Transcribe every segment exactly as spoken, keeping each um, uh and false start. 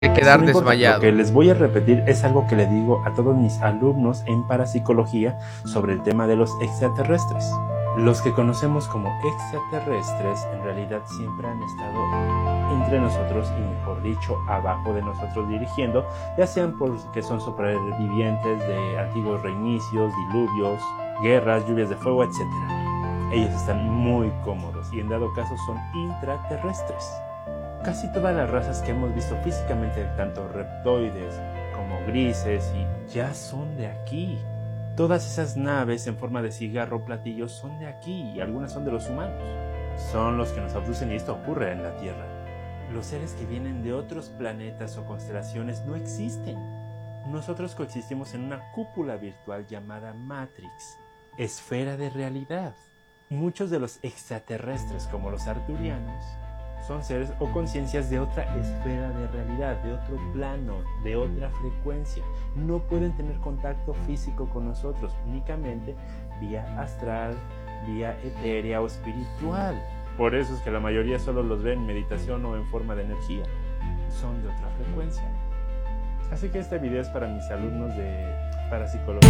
quedar desmayado. Lo que les voy a repetir es algo que le digo a todos mis alumnos en parapsicología sobre el tema de los extraterrestres. Los que conocemos como extraterrestres en realidad siempre han estado entre nosotros y, mejor dicho, abajo de nosotros dirigiendo, ya sean porque son supervivientes de antiguos reinicios, diluvios, guerras, lluvias de fuego, etcétera. Ellos están muy cómodos y en dado caso son intraterrestres. Casi todas las razas que hemos visto físicamente, tanto reptoides como grises, y ya son de aquí. Todas esas naves en forma de cigarro o platillo son de aquí y algunas son de los humanos. Son los que nos abducen y esto ocurre en la Tierra. Los seres que vienen de otros planetas o constelaciones no existen. Nosotros coexistimos en una cúpula virtual llamada Matrix, esfera de realidad. Muchos de los extraterrestres, como los arturianos, son seres o conciencias de otra esfera de realidad, de otro plano, de otra frecuencia. No pueden tener contacto físico con nosotros, únicamente vía astral, vía etérea o espiritual. Por eso es que la mayoría solo los ve en meditación o en forma de energía. Son de otra frecuencia. Así que este video es para mis alumnos de parapsicología.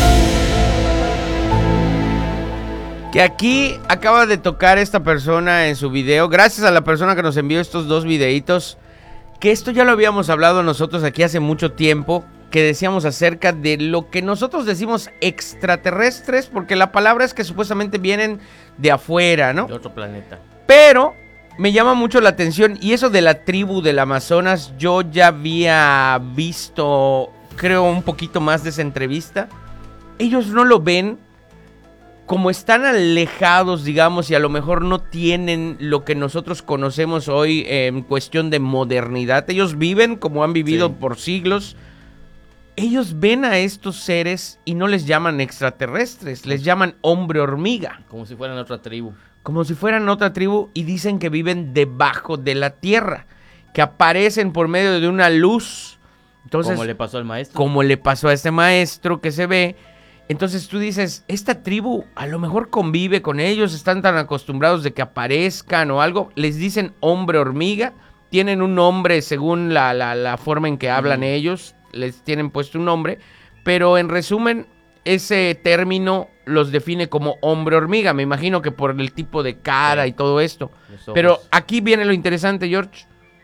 Que aquí acaba de tocar esta persona en su video, gracias a la persona que nos envió estos dos videitos, que esto ya lo habíamos hablado nosotros aquí hace mucho tiempo, que decíamos acerca de lo que nosotros decimos extraterrestres, porque la palabra es que supuestamente vienen de afuera, ¿no? De otro planeta. Pero me llama mucho la atención, y eso de la tribu del Amazonas, yo ya había visto, creo, un poquito más de esa entrevista. Ellos no lo ven. Como están alejados, digamos, y a lo mejor no tienen lo que nosotros conocemos hoy en cuestión de modernidad. Ellos viven como han vivido sí. por siglos. Ellos ven a estos seres y no les llaman extraterrestres, les llaman hombre hormiga. Como si fueran otra tribu. Como si fueran otra tribu y dicen que viven debajo de la tierra, que aparecen por medio de una luz. Entonces, como le pasó al maestro. Como le pasó a este maestro que se ve. Entonces tú dices, esta tribu a lo mejor convive con ellos, están tan acostumbrados de que aparezcan o algo, les dicen hombre hormiga, tienen un nombre según la, la, la forma en que hablan mm. ellos, les tienen puesto un nombre, pero en resumen, ese término los define como hombre hormiga, me imagino que por el tipo de cara sí. y todo esto. Pero aquí viene lo interesante, George,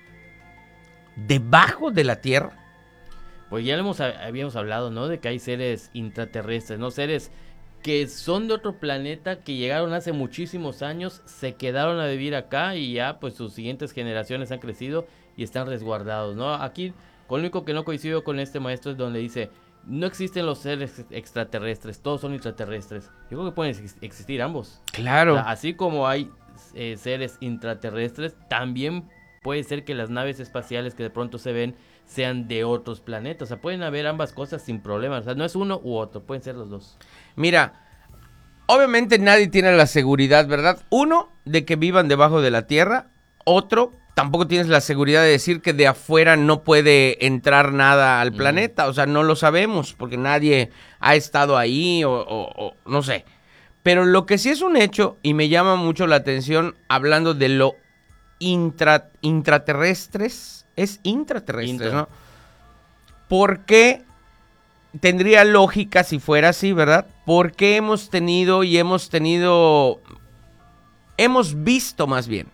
debajo de la tierra. Pues ya hemos, habíamos hablado, ¿no? De que hay seres intraterrestres, ¿no? Seres que son de otro planeta, que llegaron hace muchísimos años, se quedaron a vivir acá y ya, pues, sus siguientes generaciones han crecido y están resguardados, ¿no? Aquí, con lo único que no coincido con este maestro es donde dice, no existen los seres extraterrestres, todos son intraterrestres. Yo creo que pueden ex- existir ambos. Claro. O sea, así como hay eh, seres intraterrestres, también puede ser que las naves espaciales que de pronto se ven sean de otros planetas. O sea, pueden haber ambas cosas sin problemas. O sea, no es uno u otro, pueden ser los dos. Mira, obviamente nadie tiene la seguridad, ¿verdad? Uno, de que vivan debajo de la tierra. Otro, tampoco tienes la seguridad de decir que de afuera no puede entrar nada al mm. planeta. O sea, no lo sabemos porque nadie ha estado ahí o, o, o no sé. Pero lo que sí es un hecho, y me llama mucho la atención, hablando de lo intra, intraterrestres, es intraterrestres, Intra. ¿no? ¿Por qué tendría lógica si fuera así, verdad? ¿Por qué hemos tenido y hemos tenido, hemos visto más bien,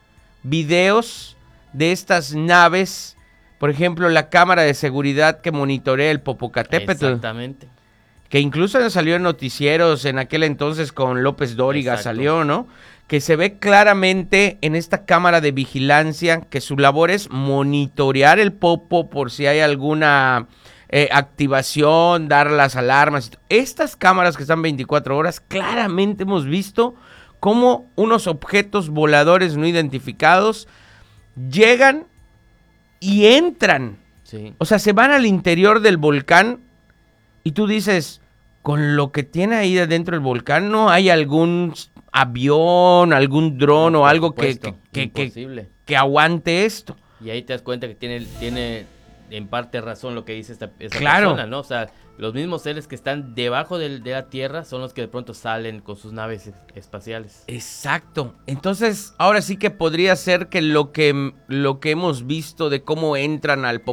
videos de estas naves, por ejemplo, la cámara de seguridad que monitorea el Popocatépetl? Exactamente. Que incluso salió en noticieros en aquel entonces con López Dóriga. Exacto. Salió, ¿no? Que se ve claramente en esta cámara de vigilancia que su labor es monitorear el Popo por si hay alguna eh, activación, dar las alarmas. Estas cámaras que están veinticuatro horas, claramente hemos visto cómo unos objetos voladores no identificados llegan y entran. Sí. O sea, se van al interior del volcán y tú dices, con lo que tiene ahí adentro el volcán, ¿no hay algún avión, algún dron no, o algo supuesto, que, que, que, que aguante esto? Y ahí te das cuenta que tiene, tiene en parte razón lo que dice esta, esta claro. persona, ¿no? O sea, los mismos seres que están debajo del- de, la Tierra son los que de pronto salen con sus naves es- espaciales. Exacto. Entonces, ahora sí que podría ser que lo que, lo que hemos visto de cómo entran al